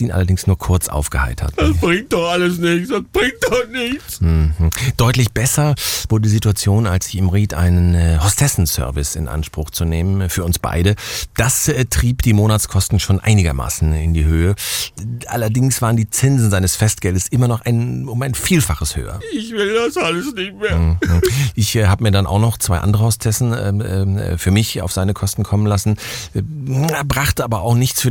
hat ihn allerdings nur kurz aufgeheitert. Das bringt doch alles nichts, das bringt doch nichts. Deutlich besser wurde die Situation, als ich ihm riet, einen Hostessenservice in Anspruch zu nehmen für uns beide. Das trieb die Monatskosten schon einigermaßen in die Höhe. Allerdings waren die Zinsen seines Festgeldes immer noch um ein Vielfaches höher. Ich will das alles nicht mehr. Ich habe mir dann auch noch 2 andere Hostessen für mich auf seine Kosten kommen lassen. Brachte aber auch nichts für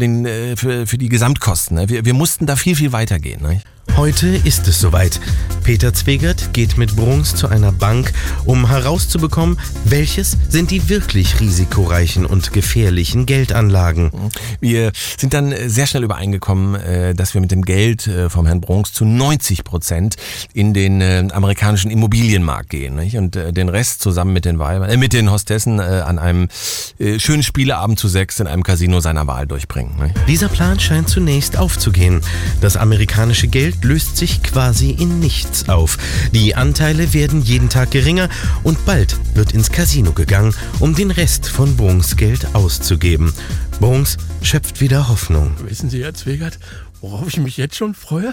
die Gesamtkosten. Ne? Wir mussten da viel weitergehen. Ne? Heute ist es soweit. Peter Zwegert geht mit Bruns zu einer Bank, um herauszubekommen, welches sind die wirklich risikoreichen und gefährlichen Geldanlagen. Wir sind dann sehr schnell übereingekommen, dass wir mit dem Geld vom Herrn Bruns zu 90% in den amerikanischen Immobilienmarkt gehen, nicht? Und den Rest zusammen mit den Hostessen an einem schönen Spieleabend zu 6 in einem Casino seiner Wahl durchbringen. Nicht? Dieser Plan scheint zunächst aufzugehen. Das amerikanische Geld löst sich quasi in nichts auf. Die Anteile werden jeden Tag geringer und bald wird ins Casino gegangen, um den Rest von Bruns Geld auszugeben. Bruns schöpft wieder Hoffnung. Wissen Sie, Herr Zwegert, worauf ich mich jetzt schon freue?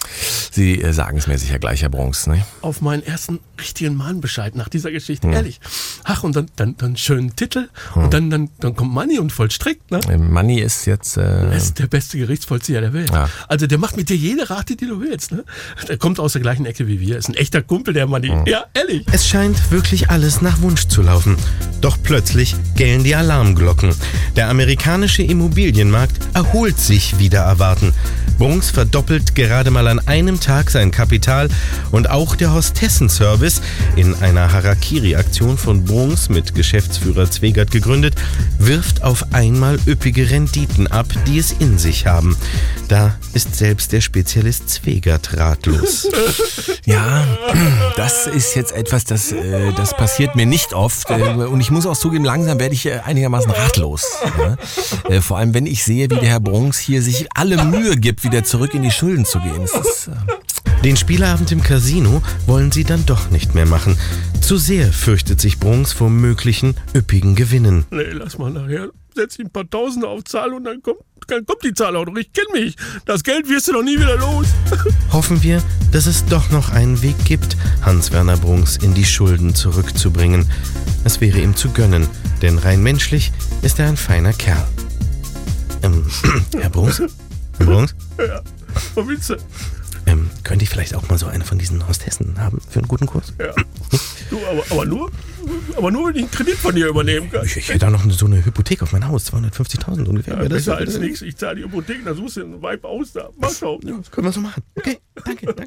Sie sagen es mir sicher gleich, Herr Bruns, ne? Auf meinen ersten richtigen Mahnbescheid nach dieser Geschichte, ehrlich. Ach, und dann schönen Titel und dann kommt Manni und vollstreckt, ne? Manni ist jetzt... Er ist der beste Gerichtsvollzieher der Welt. Ja. Also der macht mit dir jede Rate, die du willst, ne? Der kommt aus der gleichen Ecke wie wir. Ist ein echter Kumpel, der Manni. Ja, ehrlich. Es scheint wirklich alles nach Wunsch zu laufen. Doch plötzlich gellen die Alarmglocken. Der amerikanische Immobilienmarkt erholt sich wider Erwarten. Bruns verdoppelt gerade mal an einem Tag sein Kapital und auch der Hostessenservice, in einer Harakiri-Aktion von Bruns mit Geschäftsführer Zwegert gegründet, wirft auf einmal üppige Renditen ab, die es in sich haben. Da ist selbst der Spezialist Zwegert ratlos. Ja, das ist jetzt etwas, das passiert mir nicht oft. Und ich muss auch zugeben, langsam werde ich einigermaßen ratlos. Ja? Vor allem, wenn ich sehe, wie der Herr Bruns hier sich alle Mühe gibt, wieder zurück in die Schulden zu gehen. Den Spielabend im Casino wollen sie dann doch nicht mehr machen. Zu sehr fürchtet sich Bruns vor möglichen üppigen Gewinnen. Nee, lass mal nachher. Setz ihm ein paar Tausende auf Zahl und dann kommt die Zahl auch noch. Ich kenne mich. Das Geld wirst du doch nie wieder los. Hoffen wir, dass es doch noch einen Weg gibt, Hans-Werner Bruns in die Schulden zurückzubringen. Es wäre ihm zu gönnen, denn rein menschlich ist er ein feiner Kerl. Herr Bruns? Herr Bruns? Ja, was willst du? Könnte ich vielleicht auch mal so eine von diesen Hostessen haben für einen guten Kurs? Ja. Du, aber nur, wenn ich einen Kredit von dir übernehmen kann. Ich hätte auch noch so eine Hypothek auf mein Haus, 250.000 ungefähr. Ja, besser als nichts. Ich zahle die Hypothek, dann suchst du einen Weib aus da. Mal schauen. Ja, das können wir so machen. Okay, danke.